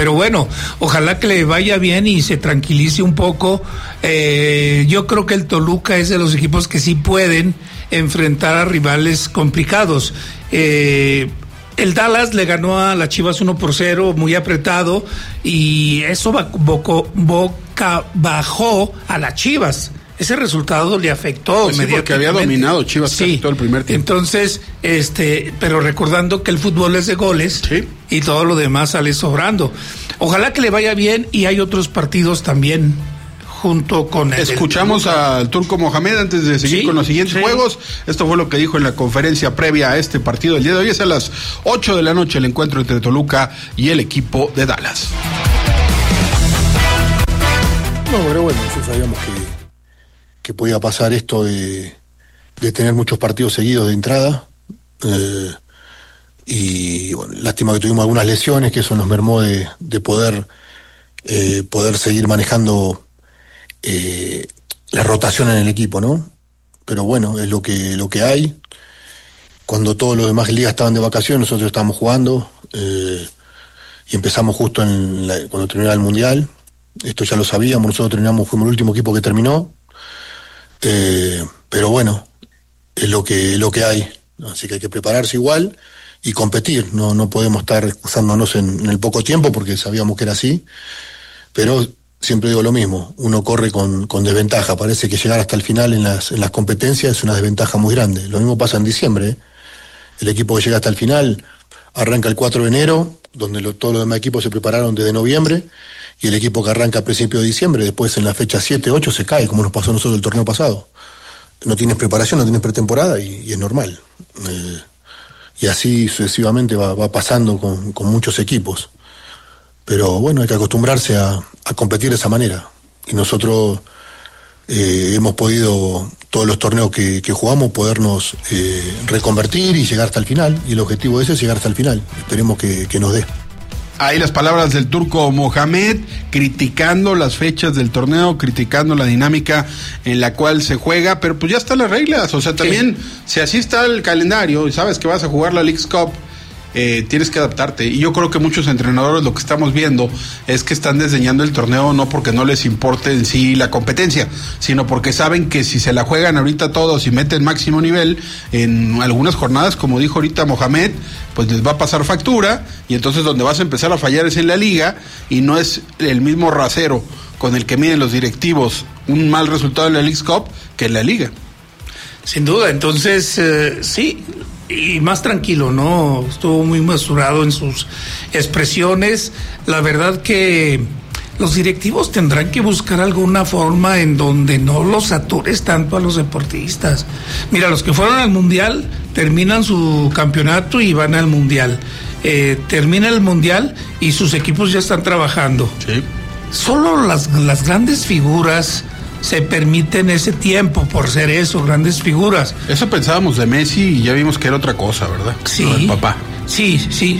pero bueno, ojalá que le vaya bien y se tranquilice un poco. Yo creo que el Toluca es de los equipos que sí pueden enfrentar a rivales complicados. El Dallas le ganó a las Chivas 1-0, muy apretado, y eso bajó a las Chivas. Ese resultado le afectó inmediatamente. Porque había dominado Chivas casi todo el primer tiempo. Entonces, pero recordando que el fútbol es de goles, sí, y todo lo demás sale sobrando. Ojalá que le vaya bien, y hay otros partidos también junto con el... Escuchamos al Turco Mohamed antes de seguir con los siguientes juegos. Esto fue lo que dijo en la conferencia previa a este partido el día de hoy. Es a las 8 de la noche el encuentro entre Toluca y el equipo de Dallas. No, pero bueno, nosotros sabíamos que podía pasar esto de tener muchos partidos seguidos de entrada, y bueno, lástima que tuvimos algunas lesiones, que eso nos mermó de poder seguir manejando la rotación en el equipo, ¿no? Pero bueno, es lo que hay. Cuando todos los demás ligas estaban de vacaciones, nosotros estábamos jugando, y empezamos justo cuando terminaba el Mundial. Esto ya lo sabíamos, nosotros fuimos el último equipo que terminó. Pero bueno, es lo que hay, así que hay que prepararse igual y competir. No podemos estar excusándonos en el poco tiempo, porque sabíamos que era así, pero siempre digo lo mismo, uno corre con desventaja. Parece que llegar hasta el final en las competencias es una desventaja muy grande. Lo mismo pasa en diciembre, El equipo que llega hasta el final arranca el 4 de enero, donde todos los demás equipos se prepararon desde noviembre, y el equipo que arranca a principios de diciembre, después en la fecha 7, 8 se cae, como nos pasó a nosotros el torneo pasado. No tienes preparación, no tienes pretemporada, y es normal. Y así sucesivamente va pasando con muchos equipos. Pero bueno, hay que acostumbrarse a competir de esa manera. Y nosotros hemos podido, todos los torneos que jugamos, podernos reconvertir y llegar hasta el final. Y el objetivo de ese es llegar hasta el final. Esperemos que nos dé. Ahí las palabras del Turco Mohamed, criticando las fechas del torneo, criticando la dinámica en la cual se juega, pero pues ya están las reglas, o sea, también, si así está el calendario y sabes que vas a jugar la Leagues Cup, tienes que adaptarte. Y yo creo que muchos entrenadores lo que estamos viendo es que están desdeñando el torneo, no porque no les importe en sí la competencia, sino porque saben que si se la juegan ahorita todos y meten máximo nivel en algunas jornadas, como dijo ahorita Mohamed, pues les va a pasar factura, y entonces donde vas a empezar a fallar es en la liga, y no es el mismo rasero con el que miden los directivos un mal resultado en la Leagues Cup que en la liga. Sin duda, entonces sí, y más tranquilo, ¿no? Estuvo muy mesurado en sus expresiones. La verdad que los directivos tendrán que buscar alguna forma en donde no los satures tanto a los deportistas. Mira, los que fueron al Mundial terminan su campeonato y van al Mundial. Termina el Mundial y sus equipos ya están trabajando. Sí. Solo las grandes figuras se permiten ese tiempo por ser eso, grandes figuras. Eso pensábamos de Messi y ya vimos que era otra cosa, ¿verdad? Sí. El papá. Sí.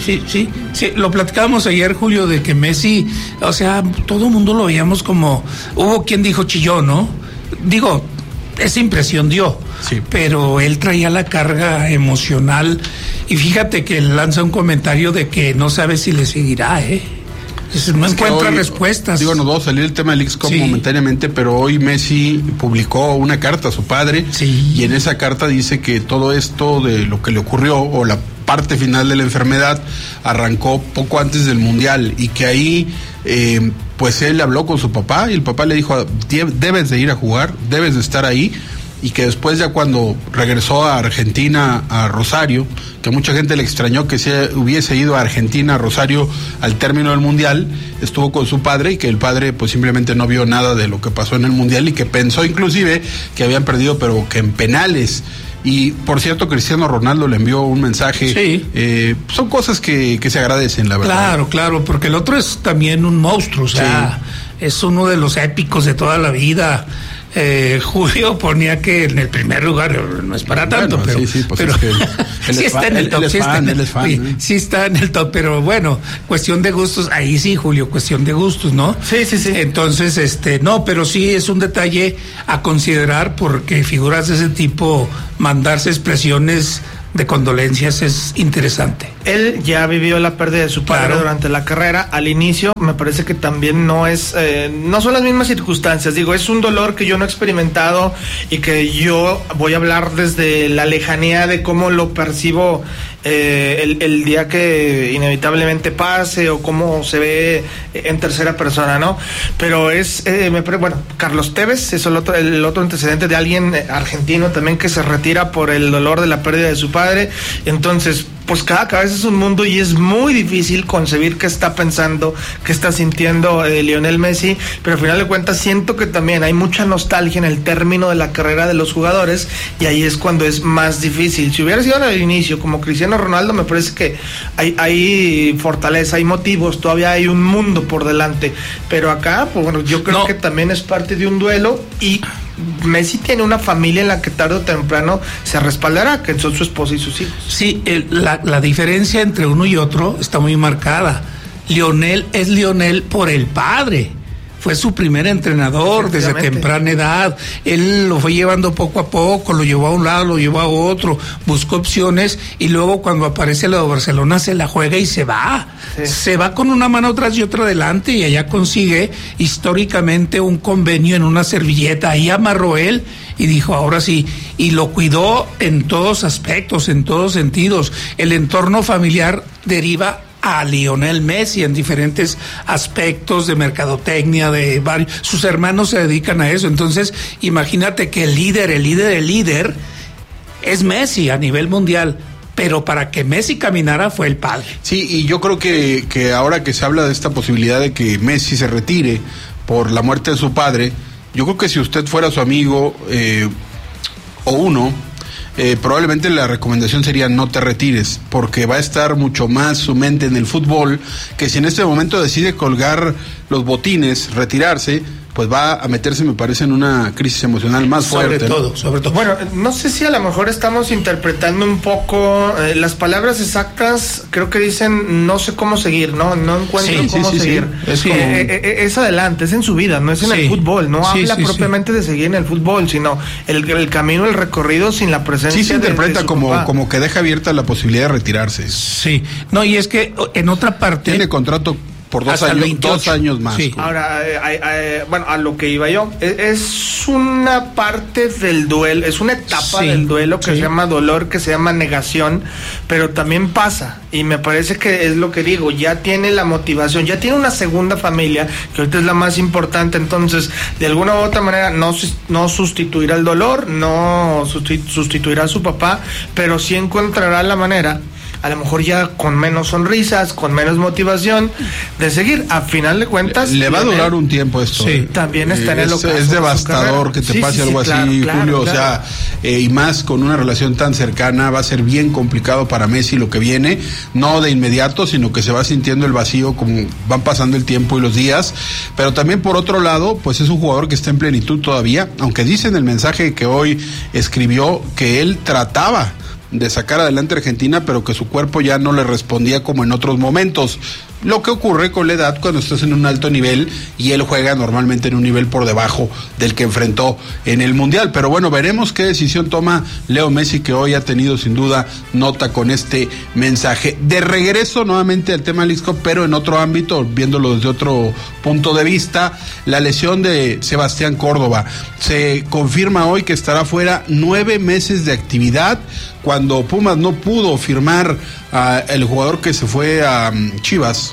Lo platicábamos ayer, Julio, de que Messi, o sea, todo el mundo lo veíamos como, hubo quien dijo chillón, ¿no? Digo, esa impresión dio, sí, pero él traía la carga emocional, y fíjate que lanza un comentario de que no sabe si le seguirá, no encuentra respuestas. Digo, nos vamos a salir del tema de Leagues Cup momentáneamente, pero hoy Messi publicó una carta a su padre, y en esa carta dice que todo esto de lo que le ocurrió, o la parte final de la enfermedad, arrancó poco antes del Mundial, y que ahí pues él habló con su papá, y el papá le dijo: debes de ir a jugar, debes de estar ahí. Y que después, ya cuando regresó a Argentina, a Rosario, que mucha gente le extrañó que se hubiese ido a Argentina, a Rosario, al término del Mundial, estuvo con su padre, y que el padre pues simplemente no vio nada de lo que pasó en el Mundial, y que pensó inclusive que habían perdido, pero que en penales. Y por cierto, Cristiano Ronaldo le envió un mensaje. Sí. Son cosas que se agradecen, la verdad. Claro, porque el otro es también un monstruo, o sea, es uno de los épicos de toda la vida. Julio ponía que en el primer lugar, no es para tanto, pero sí está en el top, sí está en el top, pero bueno, cuestión de gustos, ahí sí, Julio, cuestión de gustos, ¿no? Sí. Entonces, no, pero sí es un detalle a considerar, porque figuras de ese tipo, mandarse expresiones de condolencias es interesante. Él ya vivió la pérdida de su padre durante la carrera. Al inicio me parece que también no son las mismas circunstancias. Digo, es un dolor que yo no he experimentado y que yo voy a hablar desde la lejanía de cómo lo percibo el día que inevitablemente pase o cómo se ve en tercera persona, ¿no? Pero Carlos Tevez es el otro antecedente de alguien argentino también que se retira por el dolor de la pérdida de su padre. Entonces, pues cada cabeza es un mundo y es muy difícil concebir qué está pensando, qué está sintiendo Lionel Messi, pero al final de cuentas siento que también hay mucha nostalgia en el término de la carrera de los jugadores y ahí es cuando es más difícil. Si hubiera sido al inicio como Cristiano Ronaldo, me parece que hay fortaleza, hay motivos, todavía hay un mundo por delante, pero acá, pues bueno, yo creo que también es parte de un duelo y Messi tiene una familia en la que tarde o temprano se respaldará, que son su esposa y sus hijos. Sí, la diferencia entre uno y otro está muy marcada. Lionel es Lionel por el padre. Fue su primer entrenador desde temprana edad. Él lo fue llevando poco a poco, lo llevó a un lado, lo llevó a otro, buscó opciones y luego cuando aparece lo de Barcelona se la juega y se va. Sí. Se va con una mano atrás y otra adelante y allá consigue históricamente un convenio en una servilleta. Ahí amarró él y dijo, ahora sí, y lo cuidó en todos aspectos, en todos sentidos. El entorno familiar deriva a Lionel Messi en diferentes aspectos de mercadotecnia, de varios. Sus hermanos se dedican a eso. Entonces, imagínate que el líder es Messi a nivel mundial. Pero para que Messi caminara fue el padre. Sí, y yo creo que ahora que se habla de esta posibilidad de que Messi se retire por la muerte de su padre, yo creo que si usted fuera su amigo probablemente la recomendación sería no te retires, porque va a estar mucho más su mente en el fútbol, que si en este momento decide colgar los botines, retirarse, pues va a meterse, me parece, en una crisis emocional más fuerte. Sobre todo. Bueno, no sé si a lo mejor estamos interpretando un poco las palabras exactas, creo que dicen no sé cómo seguir, no encuentro cómo seguir. Sí. Es adelante, es en su vida, no es en el fútbol, no habla propiamente de seguir en el fútbol, sino el camino, el recorrido sin la presencia. Sí se interpreta como que deja abierta la posibilidad de retirarse. Sí, no, y es que en otra parte tiene contrato por 2 años más. Sí. Ahora, a lo que iba yo, es una parte del duelo, es una etapa del duelo que se llama dolor, que se llama negación, pero también pasa, y me parece que es lo que digo, ya tiene la motivación, ya tiene una segunda familia, que ahorita es la más importante, entonces, de alguna u otra manera, no sustituirá el dolor, no sustituirá a su papá, pero sí encontrará la manera, a lo mejor ya con menos sonrisas, con menos motivación de seguir. A final de cuentas le va a durar un tiempo esto. Sí, también está en el ocaso. Es devastador que te pase algo así, Julio. Claro. O sea, y más con una relación tan cercana, va a ser bien complicado para Messi lo que viene, no de inmediato, sino que se va sintiendo el vacío como van pasando el tiempo y los días. Pero también por otro lado, pues es un jugador que está en plenitud todavía, aunque dice en el mensaje que hoy escribió que él trataba de sacar adelante a Argentina, pero que su cuerpo ya no le respondía como en otros momentos. Lo que ocurre con la edad cuando estás en un alto nivel y él juega normalmente en un nivel por debajo del que enfrentó en el Mundial. Pero bueno, veremos qué decisión toma Leo Messi, que hoy ha tenido sin duda nota con este mensaje. De regreso nuevamente al tema Jalisco, pero en otro ámbito, viéndolo desde otro punto de vista, la lesión de Sebastián Córdoba. Se confirma hoy que estará fuera 9 meses de actividad, cuando Pumas no pudo firmar el jugador que se fue a Chivas.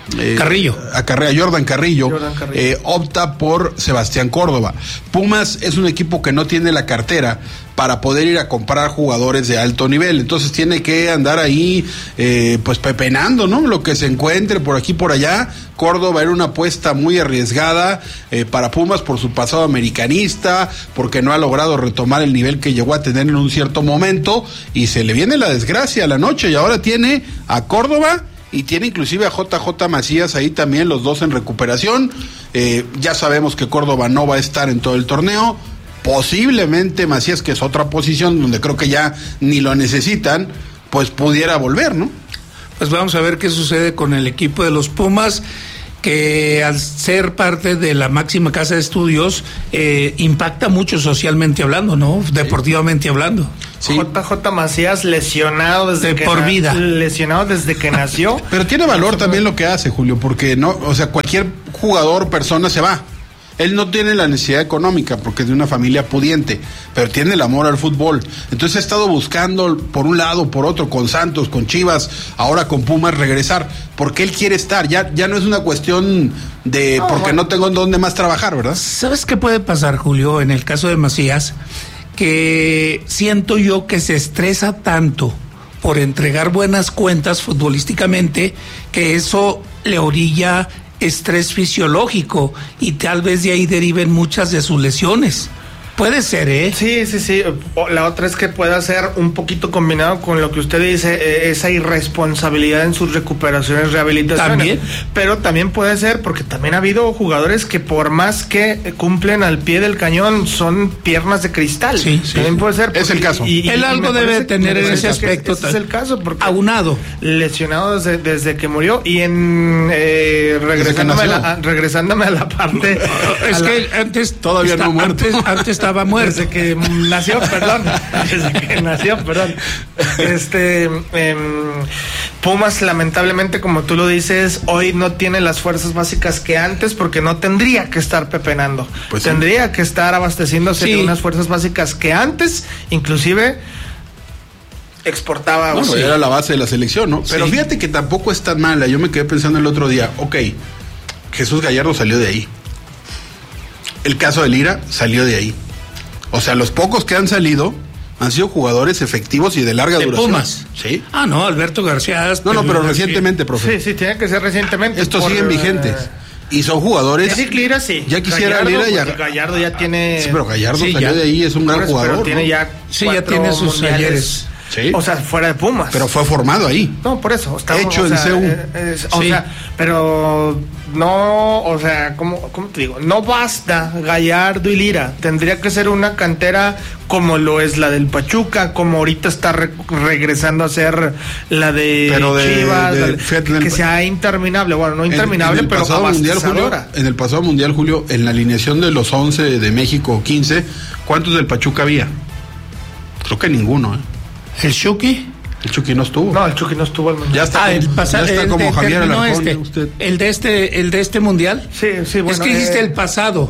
Jordan Carrillo. Opta por Sebastián Córdoba. Pumas es un equipo que no tiene la cartera para poder ir a comprar jugadores de alto nivel, entonces tiene que andar ahí pues pepenando, ¿no? Lo que se encuentre por aquí por allá. Córdoba era una apuesta muy arriesgada para Pumas por su pasado americanista, porque no ha logrado retomar el nivel que llegó a tener en un cierto momento, y se le viene la desgracia a la noche, y ahora tiene a Córdoba y tiene inclusive a JJ Macías ahí también, los dos en recuperación. Ya sabemos que Córdoba no va a estar en todo el torneo. Posiblemente Macías, que es otra posición donde creo que ya ni lo necesitan, pues pudiera volver, ¿no? Pues vamos a ver qué sucede con el equipo de los Pumas, que al ser parte de la máxima casa de estudios impacta mucho socialmente hablando, ¿no? Deportivamente hablando. Sí. JJ Macías lesionado desde que por vida. Lesionado desde que nació. Pero tiene valor también lo que hace, Julio, porque no, o sea, cualquier jugador, persona se va. Él no tiene la necesidad económica porque es de una familia pudiente, pero tiene el amor al fútbol. Entonces ha estado buscando por un lado, por otro, con Santos, con Chivas, ahora con Pumas regresar, porque él quiere estar. Ya no es una cuestión de porque no tengo en dónde más trabajar, ¿verdad? ¿Sabes qué puede pasar, Julio, en el caso de Macías? Que siento yo que se estresa tanto por entregar buenas cuentas futbolísticamente que eso le orilla estrés fisiológico y tal vez de ahí deriven muchas de sus lesiones. Puede ser, ¿eh? Sí. La otra es que pueda ser un poquito combinado con lo que usted dice, esa irresponsabilidad en sus recuperaciones, rehabilitaciones. ¿También? Pero también puede ser, porque también ha habido jugadores que por más que cumplen al pie del cañón, son piernas de cristal. Sí. También puede ser. Es el caso. Él algo debe tener en ese aspecto. Ese es el caso, porque aunado. Lesionado desde que murió y regresándome a la parte... Es que antes todavía no muerto. Antes estaba muerto. Desde que nació, perdón. Pumas, lamentablemente, como tú lo dices, hoy no tiene las fuerzas básicas que antes, porque no tendría que estar pepenando. Pues tendría que estar abasteciéndose de unas fuerzas básicas que antes, inclusive, exportaba. Bueno, era la base de la selección, ¿no? Pero fíjate que tampoco es tan mala. Yo me quedé pensando el otro día, Jesús Gallardo salió de ahí. El caso de Lira salió de ahí. O sea, los pocos que han salido han sido jugadores efectivos y de larga duración. Pumas. Sí. No, Alberto García. Pero recientemente, profe. Sí, tiene que ser recientemente. Estos siguen vigentes. Y son jugadores. Lira, sí. Ya quisiera Lira ya. Gallardo ya tiene. Sí, pero Gallardo salió de ahí, es un gran jugador. Pero tiene ya. Ya tiene sus ayeres. Sí. O sea, fuera de Pumas. Pero fue formado ahí. No, por eso. Hecho en CEU. O sea, pero no, o sea, ¿cómo te digo? No basta Gallardo y Lira. Tendría que ser una cantera como lo es la del Pachuca, como ahorita está regresando a ser la de Chivas, que sea interminable. Bueno, no interminable, pero abastecedora. En el pasado Mundial, Julio, en la alineación de los 11 de México, 15, ¿cuántos del Pachuca había? Creo que ninguno, ¿eh? ¿El Chucky? El Chucky no estuvo. No, el Chucky no estuvo al Mundial. Ya está como Javier Alarcón. Usted. El de este Mundial. Sí, bueno. Es que hiciste el pasado.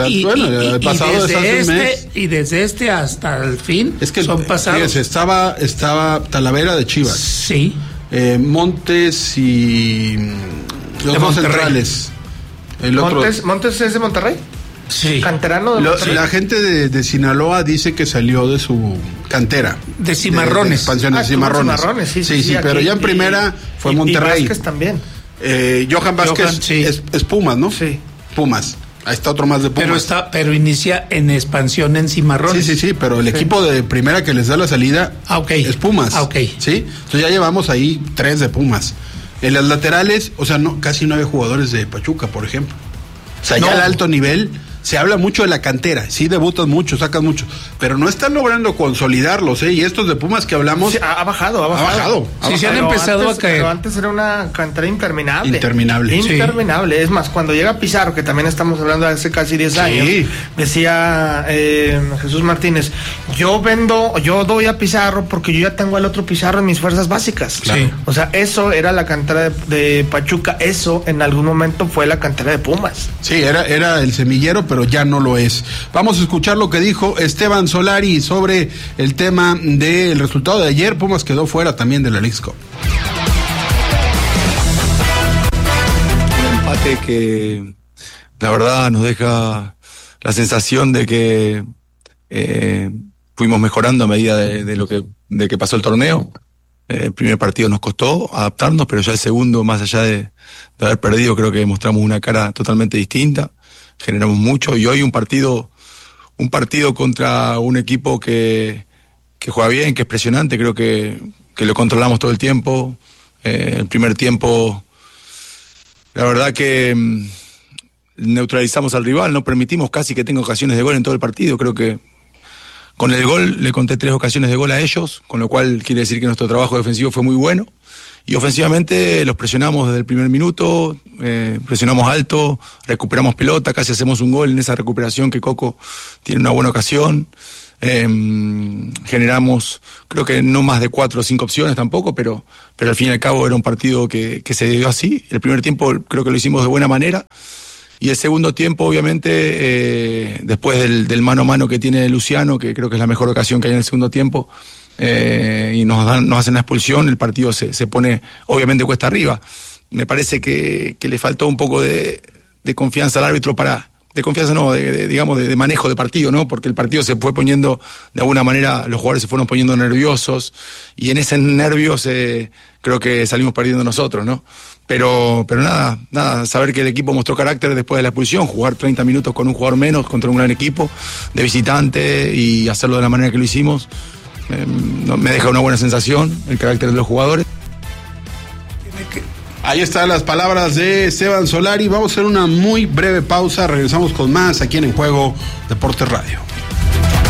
El pasado y desde este hasta el fin es que son pasados. Fíjese, estaba Talavera de Chivas. Sí. Montes y los dos centrales. ¿Montes es de Monterrey? Sí. Canterano de Monterrey. La gente de Sinaloa dice que salió de su cantera. De Cimarrones. De expansión de Cimarrones. Sí, pero ya en primera fue Monterrey. Y Vázquez también. Johan Vázquez es Pumas, ¿no? Sí. Pumas. Ahí está otro más de Pumas. Pero inicia en expansión en Cimarrones. Sí, pero el equipo de primera que les da la salida es Pumas. ¿Sí? Entonces ya llevamos ahí 3 de Pumas. En las laterales, o sea, casi no había jugadores de Pachuca, por ejemplo. O sea, ya al alto nivel se habla mucho de la cantera, sí debutan mucho, sacan mucho, pero no están logrando consolidarlos, ¿eh? Y estos de Pumas que hablamos... Sí, ha bajado. Sí, se han empezado a caer. Pero antes era una cantera interminable. Interminable. Es más, cuando llega Pizarro, que también estamos hablando de hace casi 10 años, decía Jesús Martínez, yo doy a Pizarro porque yo ya tengo al otro Pizarro en mis fuerzas básicas. Claro. O sea, eso era la cantera de Pachuca, eso en algún momento fue la cantera de Pumas. Sí, era el semillero, pero ya no lo es. Vamos a escuchar lo que dijo Esteban Solari sobre el tema del resultado de ayer. Pumas quedó fuera también de la Leagues Cup. Un empate que la verdad nos deja la sensación de que fuimos mejorando a medida de que pasó el torneo. El primer partido nos costó adaptarnos, pero ya el segundo, más allá de haber perdido, creo que mostramos una cara totalmente distinta. Generamos mucho y hoy un partido contra un equipo que juega bien, que es presionante, creo que lo controlamos todo el tiempo. El primer tiempo, la verdad que neutralizamos al rival, no permitimos casi que tenga ocasiones de gol en todo el partido. Creo que con el gol le conté 3 ocasiones de gol a ellos, con lo cual quiere decir que nuestro trabajo defensivo fue muy bueno Y ofensivamente los presionamos desde el primer minuto, presionamos alto, recuperamos pelota, casi hacemos un gol en esa recuperación que Coco tiene una buena ocasión. Generamos, creo que no más de 4 o 5 opciones tampoco, pero al fin y al cabo era un partido que se dio así. El primer tiempo creo que lo hicimos de buena manera. Y el segundo tiempo, obviamente, después del mano a mano que tiene Luciano, que creo que es la mejor ocasión que hay en el segundo tiempo, y nos hacen la expulsión, el partido se pone, obviamente, cuesta arriba. Me parece que le faltó un poco de confianza al árbitro de manejo de partido, ¿no? Porque el partido se fue poniendo, de alguna manera, los jugadores se fueron poniendo nerviosos, y en ese nervios creo que salimos perdiendo nosotros, ¿no? Pero nada, saber que el equipo mostró carácter después de la expulsión, jugar 30 minutos con un jugador menos contra un gran equipo de visitante y hacerlo de la manera que lo hicimos, me deja una buena sensación, el carácter de los jugadores. Ahí están las palabras de Esteban Solari. Vamos a hacer una muy breve pausa, regresamos con más aquí en Juego Deportes Radio.